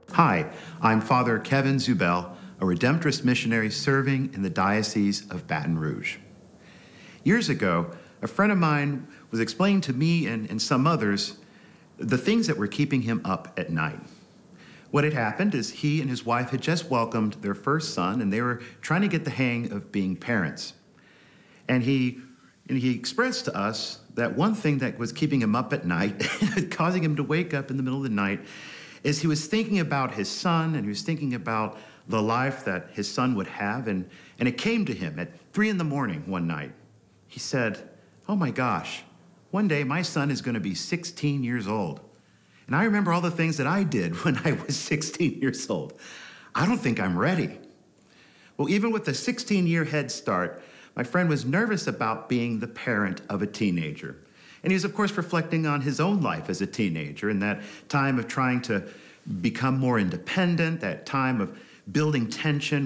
Hi, I'm Father Kevin Zubel, a Redemptorist missionary serving in the Diocese of Baton Rouge. Years ago, a friend of mine was explaining to me and some others the things that were keeping him up at night. What had happened is he and his wife had just welcomed their first son, and they were trying to get the hang of being parents. And he expressed to us that one thing that was keeping him up at night, causing him to wake up in the middle of the night, is he was thinking about his son, and he was thinking about the life that his son would have. And it came to him at 3 in the morning one night. He said, "Oh my gosh, one day my son is going to be 16 years old. And I remember all the things that I did when I was 16 years old. I don't think I'm ready." Well, even with a 16-year head start, my friend was nervous about being the parent of a teenager. And he was, of course, reflecting on his own life as a teenager and that time of trying to become more independent, that time of building tension